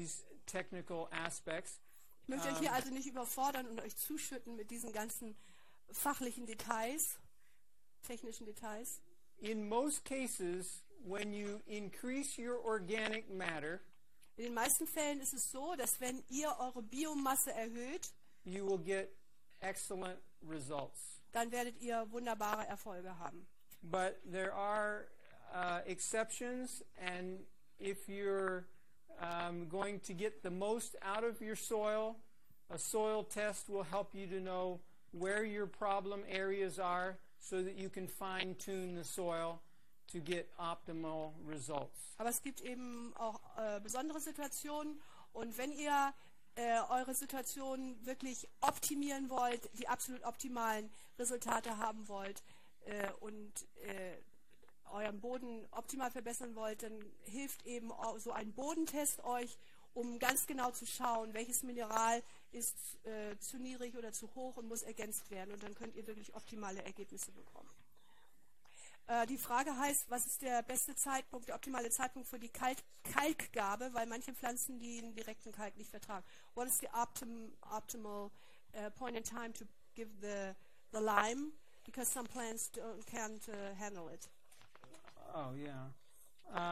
these technical aspects. Ich möchte euch hier also nicht überfordern und euch zuschütten mit diesen ganzen fachlichen Details, technischen Details. In most cases, when you increase your organic matter, In den meisten Fällen ist es so, dass wenn ihr eure Biomasse erhöht, you will get excellent results. dann werdet ihr wunderbare Erfolge haben. But there are exceptions, and if you're going to get the most out of your soil, a soil test will help you to know where your problem areas are so that you can fine-tune the soil to get optimal results. Aber es gibt eben auch besondere Situationen, und wenn ihr eure Situation wirklich optimieren wollt, die absolut optimalen Resultate haben wollt und euren Boden optimal verbessern wollt, dann hilft eben auch so ein Bodentest euch, um ganz genau zu schauen, welches Mineral ist zu niedrig oder zu hoch und muss ergänzt werden. Und dann könnt ihr wirklich optimale Ergebnisse bekommen. Die Frage heißt, was ist der beste Zeitpunkt, der optimale Zeitpunkt für die Kalkgabe, weil manche Pflanzen den direkten Kalk nicht vertragen. What is the optimal point in time to give the lime? Because some plants can't handle it. Oh, yeah.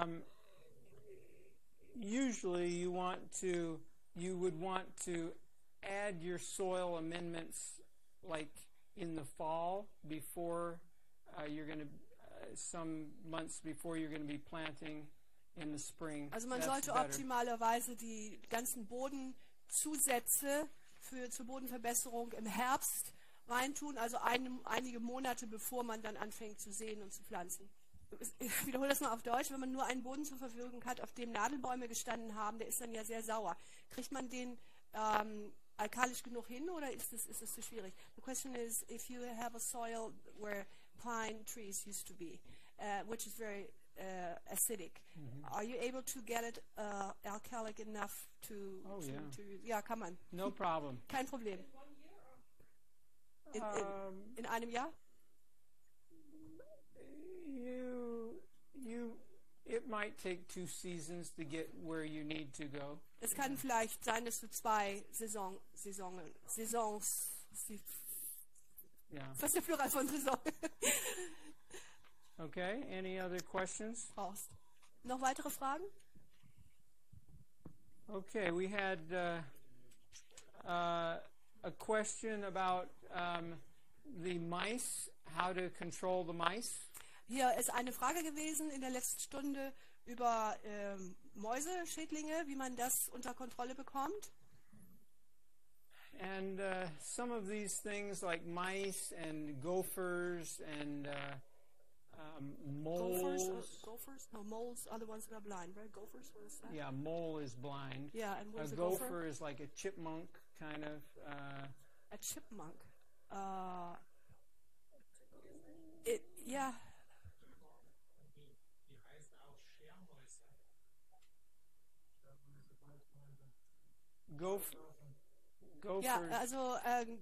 Usually you would want to add your soil amendments like in the fall before you're going to, some months before you're going to be planting in the spring. Also man That's sollte better. optimalerweise die ganzen Bodenzusätze zur Bodenverbesserung im Herbst reintun, also einige Monate bevor man dann anfängt zu säen und zu pflanzen. Ich wiederhole das mal auf Deutsch. Wenn man nur einen Boden zur Verfügung hat, auf dem Nadelbäume gestanden haben, der ist dann ja sehr sauer. Kriegt man den alkalisch genug hin, oder ist es zu schwierig? The question is, if you have a soil where pine trees used to be, which is very acidic, are you able to get it alkalic enough to... Oh, yeah. Ja, kann man. No problem. Kein Problem. In einem Jahr? It might take 2 seasons to get where you need to go. Es kann vielleicht sein, dass du 2 Saisons. Yeah. Was ist der Plural von Saison? Okay. Any other questions? Brauchst. Noch weitere Fragen? Okay. We had a question about the mice, how to control the mice. Hier ist eine Frage gewesen in der letzten Stunde über Mäuse, Schädlinge, wie man das unter Kontrolle bekommt. And some of these things like mice and gophers and moles. Gophers? No, moles are the ones that are blind, right? Gophers, what is that? Yeah, mole is blind. Yeah, and what is a gopher? gopher? Is like a chipmunk kind of. A chipmunk. Yeah. Gophers. Ja, also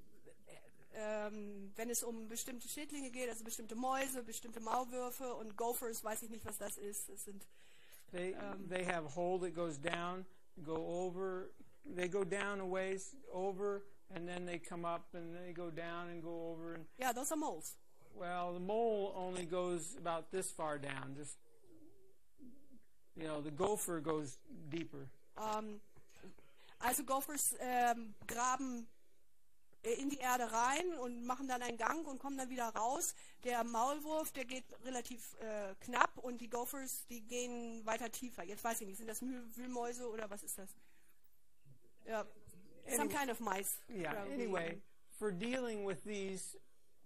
wenn es um bestimmte Schädlinge geht, also bestimmte Mäuse, bestimmte Maulwürfe und Gophers, weiß ich nicht, was das ist. Es sind they have a hole that goes down, go over. They go down a ways over, and then they come up, and they go down and go over. And yeah, those are moles. well, the mole only goes about this far down. Just the gopher goes deeper. Also Gophers graben in die Erde rein und machen dann einen Gang und kommen dann wieder raus. Der Maulwurf, der geht relativ knapp, und die Gophers, die gehen weiter tiefer. Jetzt weiß ich nicht, sind das Wühlmäuse oder was ist das? Ja, some kind of mice. Yeah. Probably. Anyway, for dealing with these,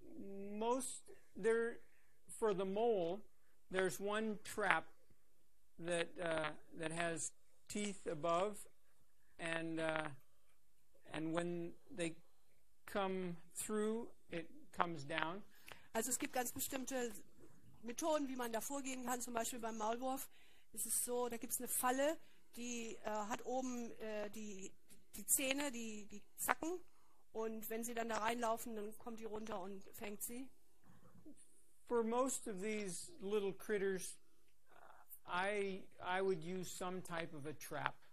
for the mole, there's one trap that has teeth above, and when they come through, it comes down. Also es gibt ganz bestimmte Methoden, wie man da vorgehen kann. Zum Beispiel beim Maulwurf ist es so, da gibt es eine Falle, die hat oben die Zähne, die Zacken, und wenn sie dann da reinlaufen, dann kommt die runter und fängt sie. For most of these little critters, I would use some type of a trap.